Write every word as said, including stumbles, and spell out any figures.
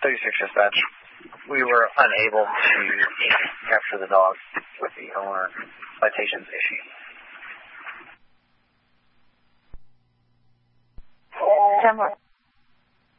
thirty-six dispatch. We were unable to capture the dog with the owner citations issued. ten four.